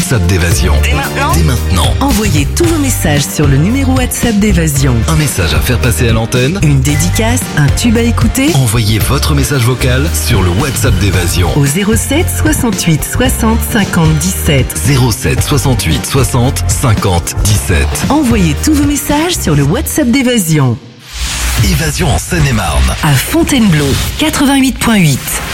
WhatsApp d'Évasion. Dès maintenant. Envoyez tous vos messages sur le numéro WhatsApp d'Évasion. Un message à faire passer à l'antenne. Une dédicace, un tube à écouter. Envoyez votre message vocal sur le WhatsApp d'Évasion. Au 07 68 60 50 17. 07 68 60 50 17. Envoyez tous vos messages sur le WhatsApp d'Évasion. Évasion en Seine-et-Marne. À Fontainebleau, 88.8.